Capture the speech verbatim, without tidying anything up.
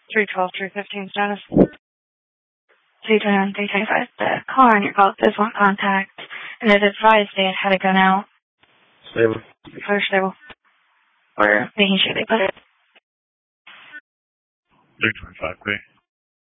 three twelve, three fifteen status. three twenty-one, three twenty-five. The caller on your call is one contact, and it advised they had had a gun out. Stable. For stable. We're making sure they put it. three twenty-five, great.